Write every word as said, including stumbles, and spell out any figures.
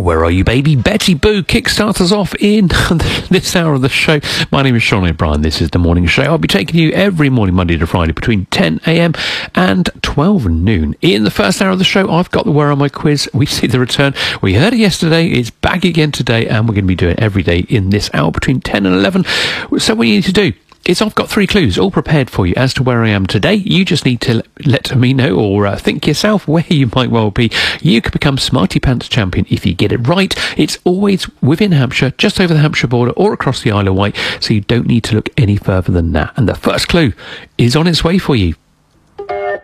Where Are You Baby? Betty Boo kickstarts us off in this hour of the show. My name is Sean O'Brien. This is The Morning Show. I'll be taking you every morning, Monday to Friday, between ten a.m. and twelve noon. In the first hour of the show, I've got the Where Are My quiz. We see the return. We heard it yesterday. It's back again today, and we're going to be doing it every day in this hour between ten and eleven. So what you need to do is I've got three clues all prepared for you as to where I am today. You just need to let me know or uh, think yourself where you might well be. You could become Smarty Pants champion if you get it right. It's always within Hampshire, just over the Hampshire border or across the Isle of Wight, so you don't need to look any further than that. And the first clue is on its way for you.